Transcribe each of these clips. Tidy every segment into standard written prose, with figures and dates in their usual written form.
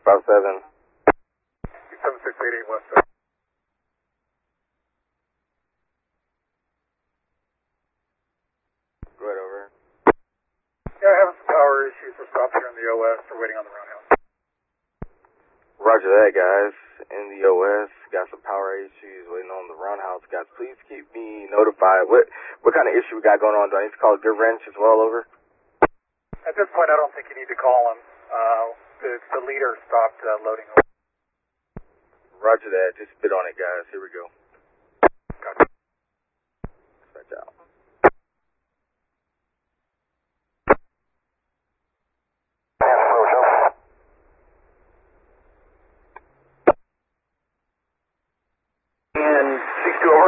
657. 7688 West. Go ahead, over. Yeah, having some power issues. We're stopped here in the OS. We're waiting on the roundhouse. Roger that, guys. In the OS, got some power issues waiting on the roundhouse, guys. Please keep me notified. What kind of issue we got going on? Do I need to call a good wrench as well, over? At this point, I don't think you need to call him. The leader stopped loading. Roger that. Just spit on it, guys. Here we go. Gotcha. Dispatch out. And 62 over.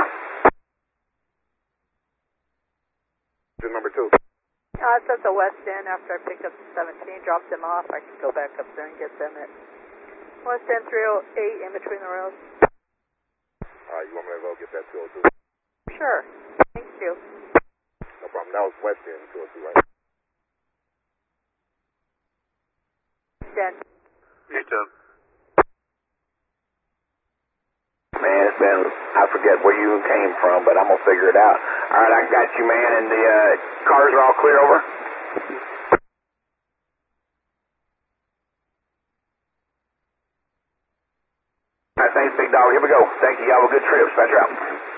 Number 2. It's at the west end. After I picked up the 17, dropped them off. I can go back up there and get them at West End 308 in between the roads. You want me to go get that 202? Sure. Thank you. No problem. That was West End 202, right? Then. You too. Man, it's been, I forget where you came from, but I'm going to figure it out. All right, I got you, man, and the cars are all clear, over? All right, thanks, big dog. Here we go. Thank you. Y'all have a good trip. Dispatch out.